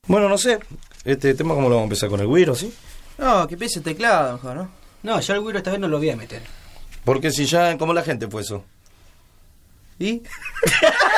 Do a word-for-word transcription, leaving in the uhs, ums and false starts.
Bueno, no sé, este tema cómo lo vamos a empezar, con el güiro, ¿sí? No, que empiece el teclado mejor, ¿no? No, yo el güiro esta vez no lo voy a meter. Porque si ya, ¿cómo la gente fue eso? ¿Y?